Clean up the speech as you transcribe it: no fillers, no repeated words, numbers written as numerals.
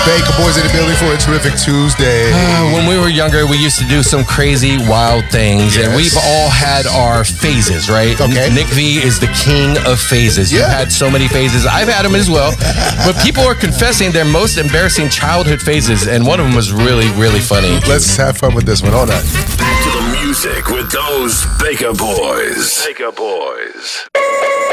Baker Boys in the building for a terrific Tuesday. When we were younger, we used to do some crazy, wild things, and Yes. we've all had our phases, right? Okay. Nick V is the king of phases. Yeah. You've had so many phases. I've had them as well. But people are confessing their most embarrassing childhood phases, and one of them was really, really funny. Let's have fun with this one. Hold on. Back to the music with those Baker Boys. Baker Boys.